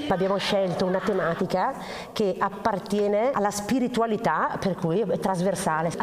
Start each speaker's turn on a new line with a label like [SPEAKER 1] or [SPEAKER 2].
[SPEAKER 1] Abbiamo scelto una tematica che appartiene alla spiritualità, per cui è trasversale.